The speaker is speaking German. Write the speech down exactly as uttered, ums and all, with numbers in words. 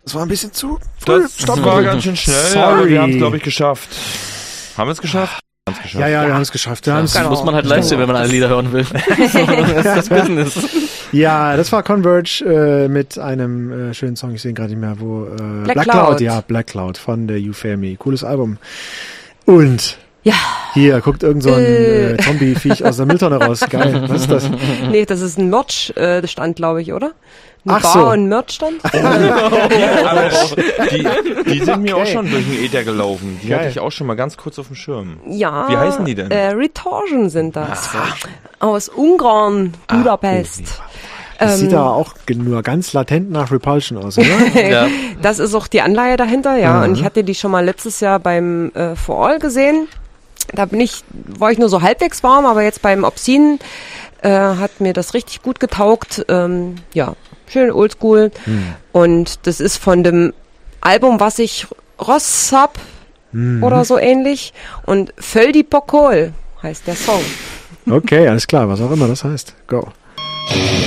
Das war ein bisschen zu früh. Das Stopp. war ganz schön schnell, Sorry. aber wir haben es, glaube ich, geschafft. Haben wir es geschafft? geschafft? Ja, ja, wir haben es geschafft. Wir das muss man halt live sehen, wenn man alle Lieder hören will. Das ist das Business. Ja, das war Converge äh, mit einem äh, schönen Song, ich sehe ihn gerade nicht mehr, wo äh, Black, Black Cloud. Cloud, ja, Black Cloud von der Euphemie. Cooles Album. Und ja. Hier, guckt irgend so ein äh. äh, Zombie-Viech aus der Mülltonne raus. Geil, was ist das? Nee, das ist ein Merch-Stand, glaube ich, oder? Ein Ach Bar- so. und Merch-Stand? Oh. Ja, aber die, die sind mir Okay. auch schon durch den Äther gelaufen. Die Geil. hatte ich auch schon mal ganz kurz auf dem Schirm. Ja. Wie heißen die denn? Äh, Retorsion sind das. Aus Ungarn, Budapest. Das sieht Ähm, aber auch ge- nur ganz latent nach Repulsion aus, oder? Ja. Das ist auch die Anleihe dahinter, ja. Mhm. Und ich hatte die schon mal letztes Jahr beim äh, For All gesehen. Da bin ich, war ich nur so halbwegs warm, aber jetzt beim Obscene äh, hat mir das richtig gut getaugt. Ähm, ja, schön oldschool. Mhm. Und das ist von dem Album, was ich Ross hab Mhm. oder so ähnlich. Und Föll die Pokol heißt der Song. Okay, alles klar, was auch immer das heißt. Go.